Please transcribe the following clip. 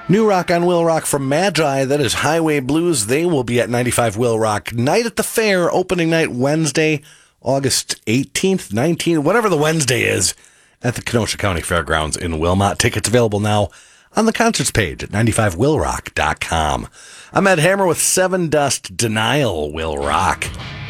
New Rock on Will Rock from Magi. That is Highway Blues. They will be at 95 Will Rock. Night at the Fair, opening night Wednesday, August 18th, 19th, whatever the Wednesday is, at the Kenosha County Fairgrounds in Wilmot. Tickets available now on the concerts page at 95willrock.com. I'm Ed Hammer with Seven Dust Denial Will Rock.